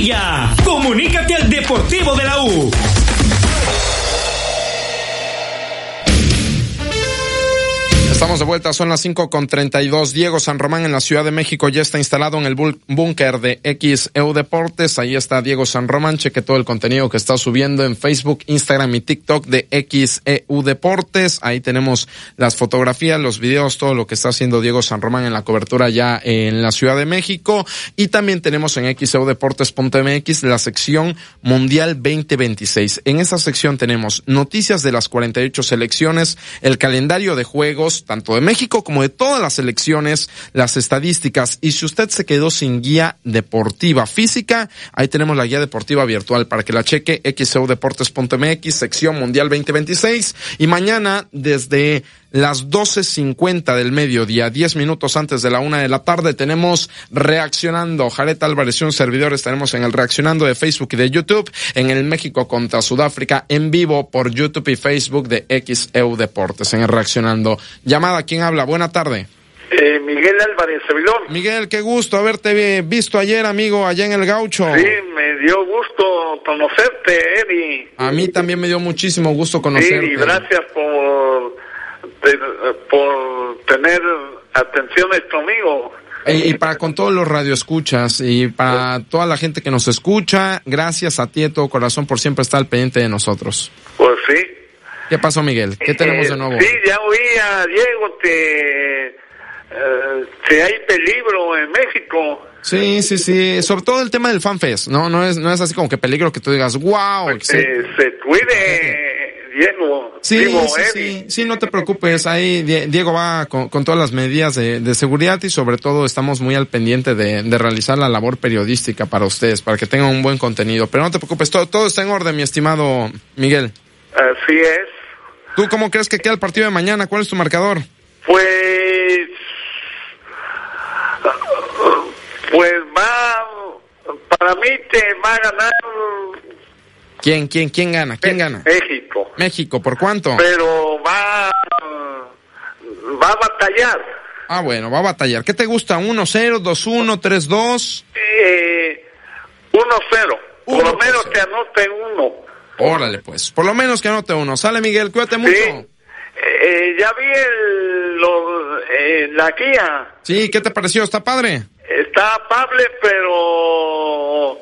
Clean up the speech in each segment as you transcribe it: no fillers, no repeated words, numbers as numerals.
Brilla. Comunícate al Deportivo de la U. Estamos de vuelta, son las 5:32. Diego San Román en la Ciudad de México ya está instalado en el búnker de XEU Deportes. Ahí está Diego San Román. Cheque todo el contenido que está subiendo en Facebook, Instagram y TikTok de XEU Deportes. Ahí tenemos las fotografías, los videos, todo lo que está haciendo Diego San Román en la cobertura ya en la Ciudad de México. Y también tenemos en xeudeportes.mx la sección Mundial 2026. En esa sección tenemos noticias de las 48 selecciones, el calendario de juegos, tanto de México como de todas las selecciones, las estadísticas. Y si usted se quedó sin guía deportiva física, ahí tenemos la guía deportiva virtual para que la cheque, xeudeportes.mx, sección Mundial 2026. Y mañana, desde las 12:50 del mediodía, 10 minutos antes de la 1 de la tarde, tenemos Reaccionando. Jared Álvarez y un servidor estaremos en el Reaccionando de Facebook y de YouTube, en el México contra Sudáfrica, en vivo por YouTube y Facebook de XEU Deportes, en el Reaccionando. Llamada, ¿quién habla? Buena tarde. Miguel Álvarez, servidor. Miguel, qué gusto haberte visto ayer, amigo, allá en el Gaucho. Sí, me dio gusto conocerte, Eddie. A mí también me dio muchísimo gusto conocerte. Sí, y gracias por tener atenciones conmigo. Y para con todos los radioescuchas y para toda la gente que nos escucha, gracias a ti de todo corazón por siempre estar al pendiente de nosotros. Pues sí. ¿Qué pasó, Miguel? ¿Qué tenemos de nuevo? Sí, ya oí a Diego que hay peligro en México. Sí, sobre todo el tema del FanFest, no es así como que peligro que tú digas, wow. Pues se cuide, Diego. Sí, no te preocupes, ahí Diego va con todas las medidas de seguridad y sobre todo estamos muy al pendiente de realizar la labor periodística para ustedes, para que tengan un buen contenido, pero no te preocupes, todo está en orden, mi estimado Miguel. Así es. ¿Tú cómo crees que queda el partido de mañana? ¿Cuál es tu marcador? Pues para mí te va a ganar. ¿Quién gana? ¿Quién gana? México, ¿por cuánto? Pero va a batallar. Ah, bueno, va a batallar. ¿Qué te gusta? ¿1-0, 2-1, 3-2? 1-0. Por lo menos que anote uno. Órale, pues. Por lo menos que anote uno. Sale, Miguel, cuídate mucho. Sí. Ya vi la guía. Sí, ¿qué te pareció? ¿Está padre? Está padre, pero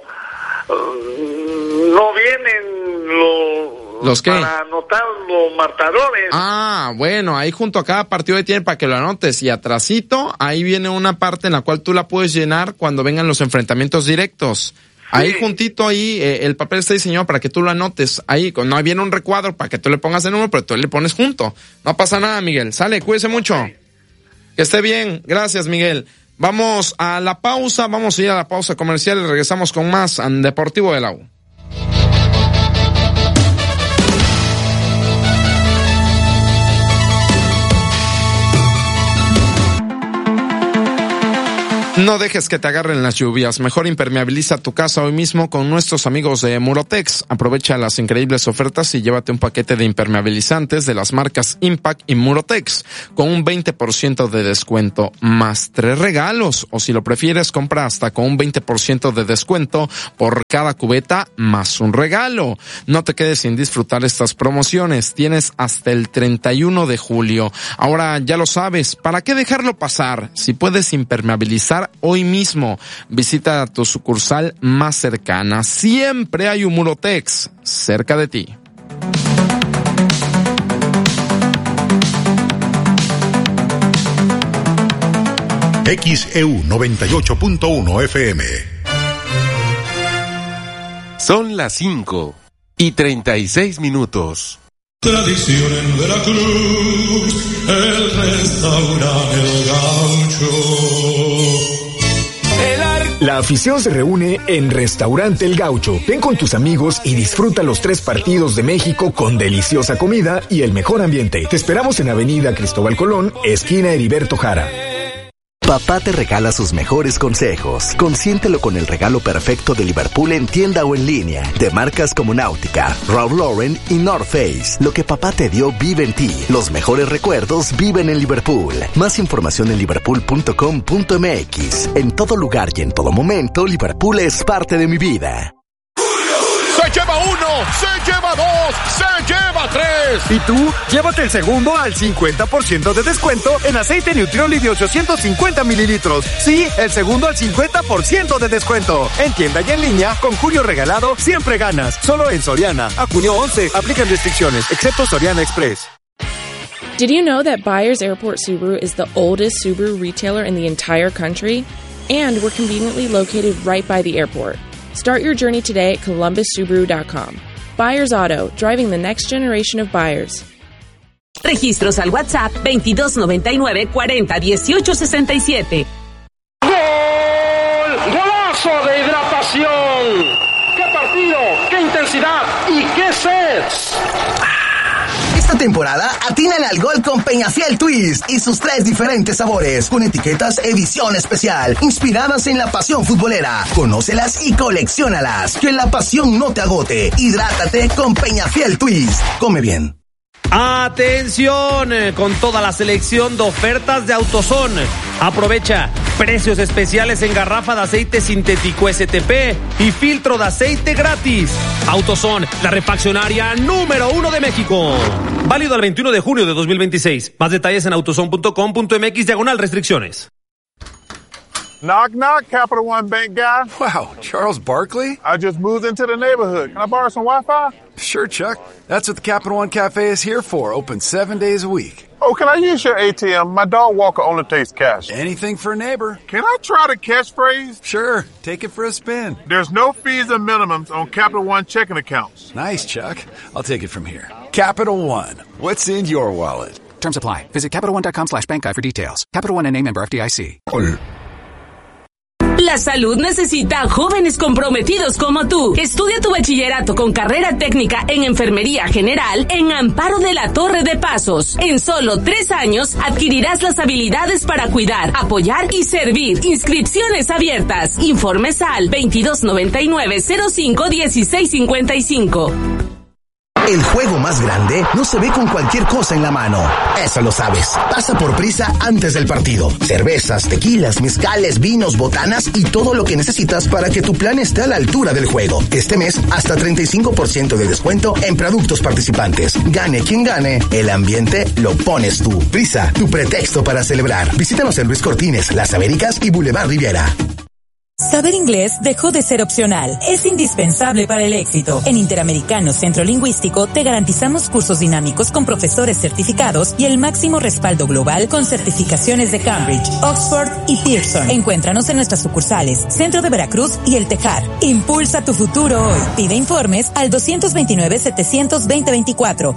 no vienen ¿Los qué? Para anotar los marcadores. Ah, bueno, ahí junto a cada partido ahí tiene para que lo anotes. Y atrasito, ahí viene una parte en la cual tú la puedes llenar cuando vengan los enfrentamientos directos. Ahí juntito ahí, el papel está diseñado para que tú lo anotes. Ahí, no viene un recuadro para que tú le pongas el número, pero tú le pones junto. No pasa nada, Miguel. Sale, cuídese mucho. Que esté bien. Gracias, Miguel. Vamos a la pausa, vamos a ir a la pausa comercial y regresamos con más en Deportivo de la U. No dejes que te agarren las lluvias. Mejor impermeabiliza tu casa hoy mismo con nuestros amigos de Murotex. Aprovecha las increíbles ofertas y llévate un paquete de impermeabilizantes de las marcas Impact y Murotex con un 20% de descuento más 3 regalos. O si lo prefieres, compra hasta con un 20% de descuento por cada cubeta más un regalo. No te quedes sin disfrutar estas promociones. Tienes hasta el 31 de julio. Ahora ya lo sabes. ¿Para qué dejarlo pasar? Si puedes impermeabilizar hoy mismo, visita tu sucursal más cercana. Siempre hay un Murotex cerca de ti. XEU 98.1 FM. Son las 5:36. Tradición en Veracruz, el restaurante El Gaucho. La afición se reúne en Restaurante El Gaucho. Ven con tus amigos y disfruta los 3 partidos de México con deliciosa comida y el mejor ambiente. Te esperamos en Avenida Cristóbal Colón, esquina Heriberto Jara. Papá te regala sus mejores consejos. Consiéntelo con el regalo perfecto de Liverpool en tienda o en línea. De marcas como Náutica, Ralph Lauren y North Face. Lo que papá te dio vive en ti. Los mejores recuerdos viven en Liverpool. Más información en liverpool.com.mx. En todo lugar y en todo momento, Liverpool es parte de mi vida. ¡Se lleva uno! ¡Se lleva dos! ¡Se lleva tres! ¿Y tú? Llévate el segundo al 50% de descuento en aceite Nutrioli de 850 mililitros. Sí, el segundo al 50% de descuento. En tienda y en línea, con junio regalado, siempre ganas. Solo en Soriana. A junio 11, aplican restricciones, excepto Soriana Express. Did you know that Byers Airport Subaru is the oldest Subaru retailer in the entire country? And we're conveniently located right by the airport. Start your journey today at columbussubaru.com. Byers Auto, driving the next generation of buyers. Registros al WhatsApp 2299 40 18 67. ¡Gol! ¡Golazo de hidratación! ¡Qué partido! ¡Qué intensidad! ¡Y qué sets! Esta temporada atinan al gol con Peñafiel Twist y sus 3 diferentes sabores, con etiquetas edición especial, inspiradas en la pasión futbolera. Conócelas y colecciónalas. Que la pasión no te agote. Hidrátate con Peñafiel Twist. Come bien. Atención, con toda la selección de ofertas de AutoZone. Aprovecha precios especiales en garrafa de aceite sintético STP y filtro de aceite gratis. AutoZone, la refaccionaria número 1 de México. Válido al 21 de junio de 2026. Más detalles en autozone.com.mx/restricciones. Knock, knock, Capital One Bank guy. Wow, Charles Barkley? I just moved into the neighborhood. Can I borrow some Wi-Fi? Sure, Chuck. That's what the Capital One Cafe is here for. Open 7 days a week. Oh, can I use your ATM? My dog Walker only takes cash. Anything for a neighbor. Can I try the catchphrase? Sure. Take it for a spin. There's no fees and minimums on Capital One checking accounts. Nice, Chuck. I'll take it from here. Capital One. What's in your wallet? Terms apply. Visit CapitalOne.com/bankguide for details. Capital One and member FDIC. La salud necesita jóvenes comprometidos como tú. Estudia tu bachillerato con carrera técnica en Enfermería General en Amparo de la Torre de Pasos. En solo 3 años adquirirás las habilidades para cuidar, apoyar y servir. Inscripciones abiertas. Informes al 2299-05-1655. El juego más grande no se ve con cualquier cosa en la mano. Eso lo sabes. Pasa por Prisa antes del partido. Cervezas, tequilas, mezcales, vinos, botanas y todo lo que necesitas para que tu plan esté a la altura del juego. Este mes, hasta 35% de descuento en productos participantes. Gane quien gane, el ambiente lo pones tú. Prisa, tu pretexto para celebrar. Visítanos en Luis Cortines, Las Américas y Boulevard Riviera. Saber inglés dejó de ser opcional. Es indispensable para el éxito. En Interamericano Centro Lingüístico te garantizamos cursos dinámicos con profesores certificados y el máximo respaldo global con certificaciones de Cambridge, Oxford y Pearson. Encuéntranos en nuestras sucursales, Centro de Veracruz y El Tejar. Impulsa tu futuro hoy. Pide informes al 229-700-2024.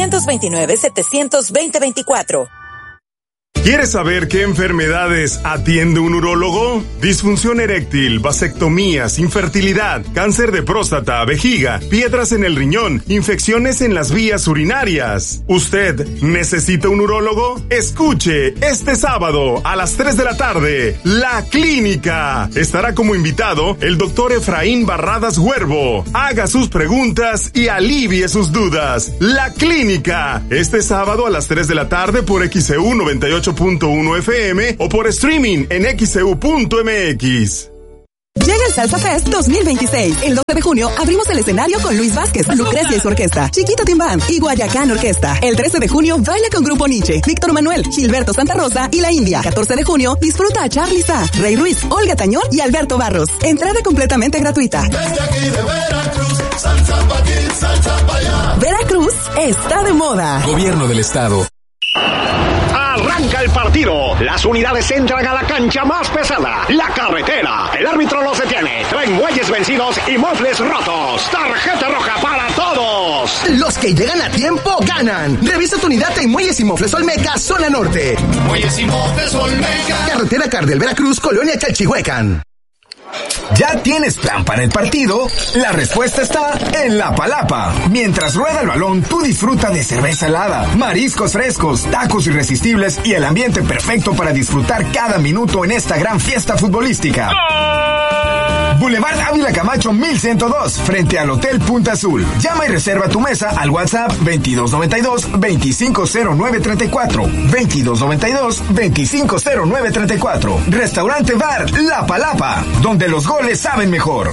229-700-2024. ¿Quieres saber qué enfermedades atiende un urólogo? Disfunción eréctil, vasectomías, infertilidad, cáncer de próstata, vejiga, piedras en el riñón, infecciones en las vías urinarias. ¿Usted necesita un urólogo? Escuche este sábado a las 3 de la tarde, La Clínica. Estará como invitado el doctor Efraín Barradas Huervo. Haga sus preguntas y alivie sus dudas. La Clínica, este sábado a las 3 de la tarde por XEU 98.1 FM o por streaming en xeu.mx. Llega el Salsa Fest 2026. El 12 de junio abrimos el escenario con Luis Vázquez, Lucrecia y su orquesta, Chiquito Timbán y Guayacán Orquesta. El 13 de junio baila con Grupo Nietzsche, Víctor Manuel, Gilberto Santa Rosa y La India. 14 de junio disfruta a Charly Sa, Rey Ruiz, Olga Tañón y Alberto Barros. Entrada completamente gratuita. Desde aquí de Veracruz, salsa pa' aquí, salsa pa' allá. Veracruz está de moda. Gobierno del Estado. Arranca el partido. Las unidades entran a la cancha más pesada, la carretera. El árbitro los detiene. Traen muelles vencidos y mofles rotos. Tarjeta roja para todos. Los que llegan a tiempo ganan. Revisa tu unidad en Muelles y Mofles Olmeca, zona norte. Muelles y Mofles Olmeca. Carretera Cardel, Veracruz, Colonia Chalchihuecan. ¿Ya tienes plan para el partido? La respuesta está en La Palapa. Mientras rueda el balón, tú disfruta de cerveza helada, mariscos frescos, tacos irresistibles y el ambiente perfecto para disfrutar cada minuto en esta gran fiesta futbolística. Boulevard Ávila Camacho 1102, frente al Hotel Punta Azul. Llama y reserva tu mesa al WhatsApp 2292-250934. 2292-250934. Restaurante Bar La Palapa, donde los goles saben mejor.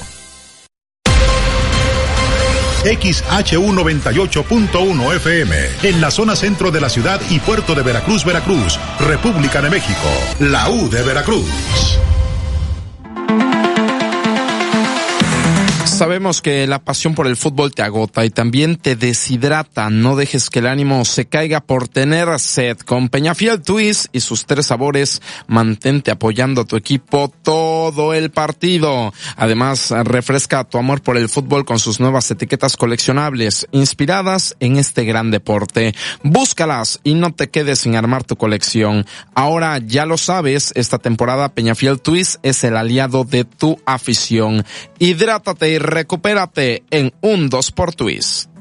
XHU98.1 FM, en la zona centro de la ciudad y puerto de Veracruz, Veracruz, República de México, la U de Veracruz. Sabemos que la pasión por el fútbol te agota y también te deshidrata. No dejes que el ánimo se caiga por tener sed. Con Peñafiel Twist y sus 3 sabores, mantente apoyando a tu equipo todo el partido. Además, refresca tu amor por el fútbol con sus nuevas etiquetas coleccionables, inspiradas en este gran deporte. Búscalas y no te quedes sin armar tu colección. Ahora ya lo sabes, esta temporada Peñafiel Twist es el aliado de tu afición. Hidrátate y recupérate en un 2x Twist.